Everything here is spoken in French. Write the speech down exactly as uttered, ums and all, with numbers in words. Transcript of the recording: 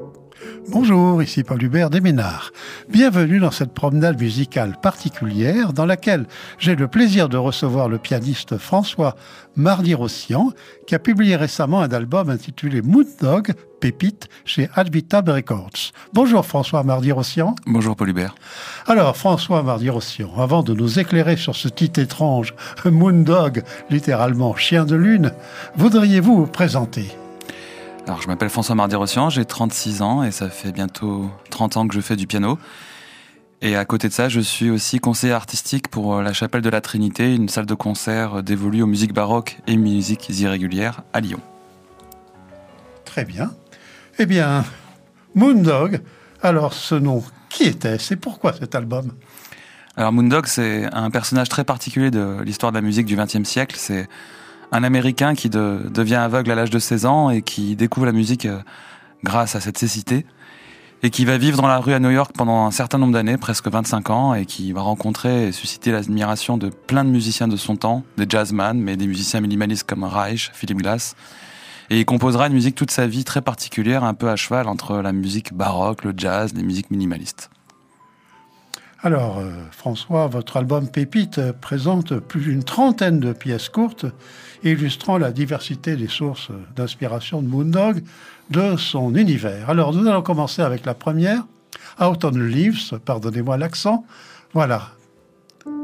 Bonjour, ici Paul Hubert des Ménards. Bienvenue dans cette promenade musicale particulière dans laquelle j'ai le plaisir de recevoir le pianiste François Mardi-Rossian qui a publié récemment un album intitulé Moondog, Pépite, chez Advitab Records. Bonjour François Mardi-Rossian. Bonjour Paul Hubert. Alors François Mardi-Rossian, avant de nous éclairer sur ce titre étrange, Moondog, littéralement chien de lune, voudriez-vous vous présenter ? Alors, je m'appelle François Mardi-Rossian, j'ai trente-six ans et ça fait bientôt trente ans que je fais du piano. Et à côté de ça, je suis aussi conseiller artistique pour la Chapelle de la Trinité, une salle de concert dévolue aux musiques baroques et musiques irrégulières à Lyon. Très bien. Eh bien, Moondog, alors ce nom, qui était-ce et pourquoi cet album ? Alors, Moondog, c'est un personnage très particulier de l'histoire de la musique du vingtième siècle. C'est un Américain qui de, devient aveugle à l'âge de seize ans et qui découvre la musique euh, grâce à cette cécité et qui va vivre dans la rue à New York pendant un certain nombre d'années, presque vingt-cinq ans, et qui va rencontrer et susciter l'admiration de plein de musiciens de son temps, des jazzman, mais des musiciens minimalistes comme Reich, Philip Glass. Et il composera une musique toute sa vie très particulière, un peu à cheval entre la musique baroque, le jazz, les musiques minimalistes. Alors, euh, François, votre album Pépite euh, présente plus d'une trentaine de pièces courtes illustrant la diversité des sources d'inspiration de Moondog, de son univers. Alors, nous allons commencer avec la première, Autumn Leaves, pardonnez-moi l'accent. Voilà,